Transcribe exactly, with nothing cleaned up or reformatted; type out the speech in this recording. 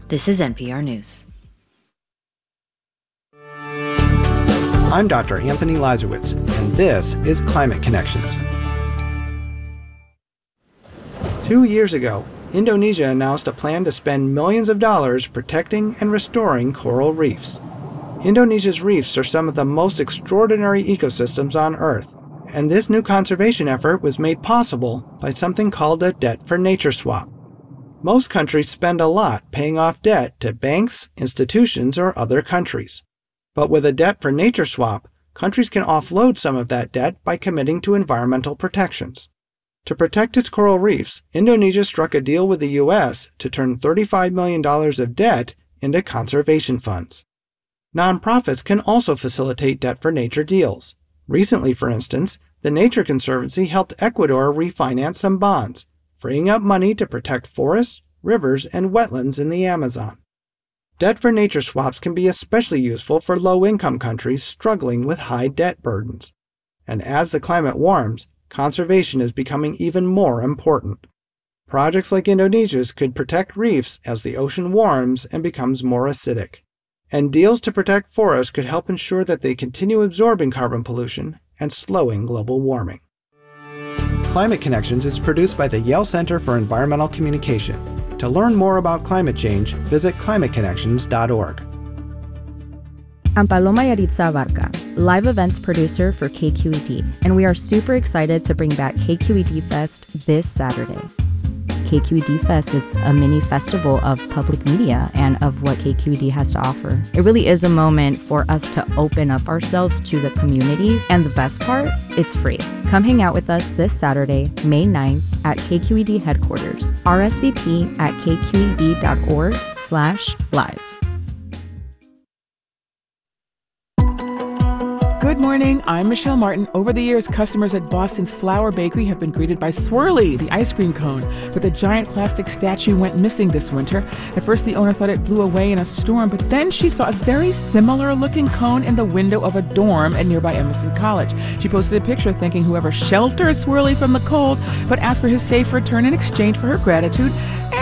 This is N P R News. I'm Doctor Anthony Lazarowitz, and this is Climate Connections. Two years ago, Indonesia announced a plan to spend millions of dollars protecting and restoring coral reefs. Indonesia's reefs are some of the most extraordinary ecosystems on Earth, and this new conservation effort was made possible by something called a debt for nature swap. Most countries spend a lot paying off debt to banks, institutions, or other countries. But with a debt for nature swap, countries can offload some of that debt by committing to environmental protections. To protect its coral reefs, Indonesia struck a deal with the U S to turn thirty-five million dollars of debt into conservation funds. Nonprofits can also facilitate debt for nature deals. Recently, for instance, the Nature Conservancy helped Ecuador refinance some bonds, freeing up money to protect forests, rivers, and wetlands in the Amazon. Debt for nature swaps can be especially useful for low-income countries struggling with high debt burdens. And as the climate warms, conservation is becoming even more important. Projects like Indonesia's could protect reefs as the ocean warms and becomes more acidic. And deals to protect forests could help ensure that they continue absorbing carbon pollution and slowing global warming. Climate Connections is produced by the Yale Center for Environmental Communication. To learn more about climate change, visit climate connections dot org. I'm Paloma Yaritza Abarca, live events producer for K Q E D, and we are super excited to bring back K Q E D Fest this Saturday. K Q E D Fest, it's a mini festival of public media and of what K Q E D has to offer. It really is a moment for us to open up ourselves to the community, and the best part, it's free. Come hang out with us this Saturday, May ninth, at K Q E D headquarters. R S V P at k q e d dot org slash live. Good morning, I'm Michelle Martin. Over the years, customers at Boston's Flower Bakery have been greeted by Swirly, the ice cream cone. But the giant plastic statue went missing this winter. At first, the owner thought it blew away in a storm, but then she saw a very similar-looking cone in the window of a dorm at nearby Emerson College. She posted a picture thanking whoever sheltered Swirly from the cold, but asked for his safe return in exchange for her gratitude.